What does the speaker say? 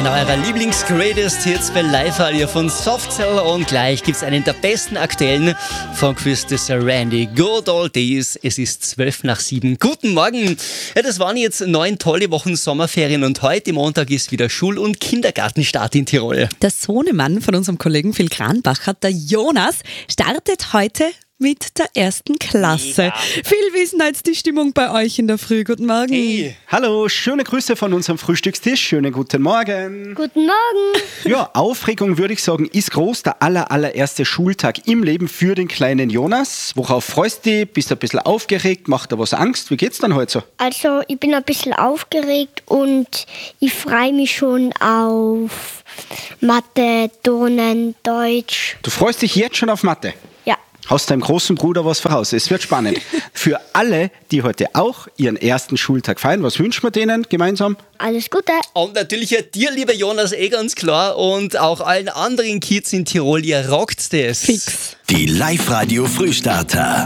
Einer eurer Lieblings-Greatest Hits bei Live-Radio von Softcell und gleich gibt es einen der besten aktuellen von Christopher Randy. Good Old Days. Es ist 7:12. Guten Morgen. Ja, das waren jetzt 9 tolle Wochen Sommerferien und heute Montag ist wieder Schul- und Kindergartenstart in Tirol. Der Sohnemann von unserem Kollegen Phil Kranbacher, der Jonas, startet heute mit der 1. Klasse. Mega. Phil, wie ist denn jetzt die Stimmung bei euch in der Früh? Guten Morgen. Hey. Hallo, schöne Grüße von unserem Frühstückstisch. Schönen guten Morgen. Guten Morgen. Ja, Aufregung würde ich sagen, ist groß. Der allererste Schultag im Leben für den kleinen Jonas. Worauf freust du dich? Bist du ein bisschen aufgeregt? Macht dir was Angst? Wie geht's dann heute so? Also ich bin ein bisschen aufgeregt und ich freue mich schon auf Mathe, Turnen, Deutsch. Du freust dich jetzt schon auf Mathe? Ja. Hast deinem großen Bruder was voraus? Es wird spannend. Für alle, die heute auch ihren ersten Schultag feiern, was wünschen wir denen gemeinsam? Alles Gute. Und natürlich ja dir, lieber Jonas, ganz klar. Und auch allen anderen Kids in Tirol, ihr rockt das. Fix. Die Live-Radio Frühstarter.